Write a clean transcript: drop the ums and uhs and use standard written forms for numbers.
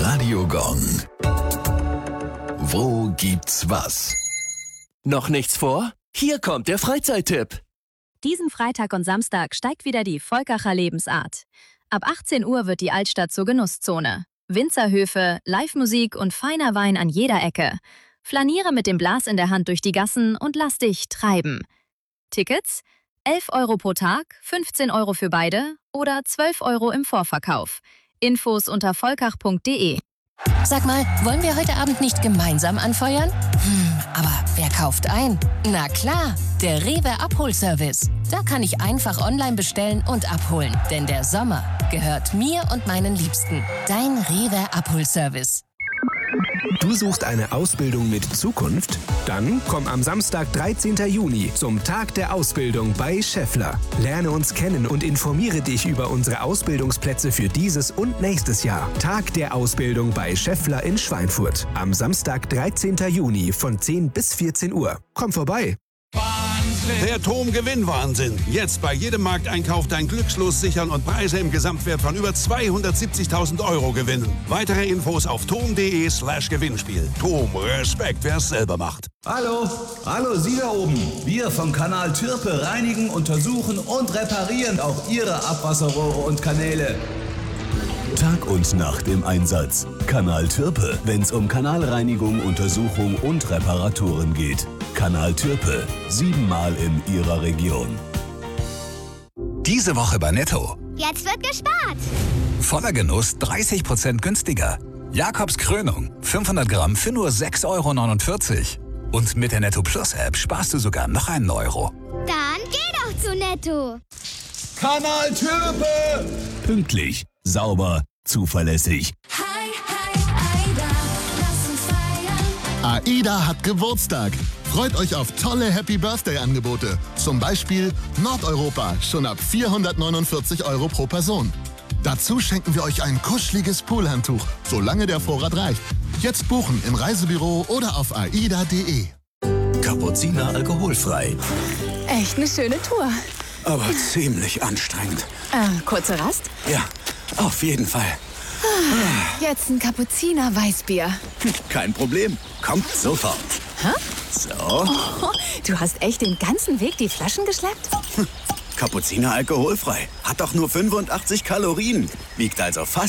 Radio Gong. Wo gibt's was? Noch nichts vor? Hier kommt der Freizeittipp. Diesen Freitag und Samstag steigt wieder die Volkacher Lebensart. Ab 18 Uhr wird die Altstadt zur Genusszone. Winzerhöfe, Live-Musik und feiner Wein an jeder Ecke. Flaniere mit dem Blas in der Hand durch die Gassen und lass dich treiben. Tickets? 11 € pro Tag, 15 € für beide oder 12 € im Vorverkauf. Infos unter volkach.de. Sag mal, wollen wir heute Abend nicht gemeinsam anfeuern? Aber wer kauft ein? Na klar, der Rewe Abholservice. Da kann ich einfach online bestellen und abholen. Denn der Sommer gehört mir und meinen Liebsten. Dein Rewe Abholservice. Du suchst eine Ausbildung mit Zukunft? Dann komm am Samstag, 13. Juni zum Tag der Ausbildung bei Schaeffler. Lerne uns kennen und informiere dich über unsere Ausbildungsplätze für dieses und nächstes Jahr. Tag der Ausbildung bei Schaeffler in Schweinfurt. Am Samstag, 13. Juni von 10 bis 14 Uhr. Komm vorbei. Der TOM-Gewinnwahnsinn. Jetzt bei jedem Markteinkauf dein Glückslos sichern und Preise im Gesamtwert von über 270.000 € gewinnen. Weitere Infos auf tom.de/Gewinnspiel. TOM, Respekt, wer es selber macht. Hallo, Sie da oben. Wir vom Kanal Türpe reinigen, untersuchen und reparieren auch Ihre Abwasserrohre und Kanäle. Tag und Nacht im Einsatz. Kanal Türpe, wenn's um Kanalreinigung, Untersuchung und Reparaturen geht. Kanal Türpe, 7-mal in Ihrer Region. Diese Woche bei Netto. Jetzt wird gespart. Voller Genuss 30% günstiger. Jakobs Krönung, 500 Gramm für nur 6,49 €. Und mit der Netto Plus App sparst du sogar noch einen Euro. Dann geh doch zu Netto. Kanal Türpe! Pünktlich, sauber, zuverlässig. AIDA hat Geburtstag. Freut euch auf tolle Happy-Birthday-Angebote. Zum Beispiel Nordeuropa, schon ab 449 € pro Person. Dazu schenken wir euch ein kuscheliges Poolhandtuch, solange der Vorrat reicht. Jetzt buchen im Reisebüro oder auf aida.de. Kapuziner alkoholfrei. Echt eine schöne Tour. Aber ziemlich anstrengend. Kurze Rast? Ja, auf jeden Fall. Jetzt ein Kapuziner Weißbier. Kein Problem. Kommt sofort. Hä? So. Oh, du hast echt den ganzen Weg die Flaschen geschleppt? Kapuziner alkoholfrei. Hat doch nur 85 Kalorien. Wiegt also fast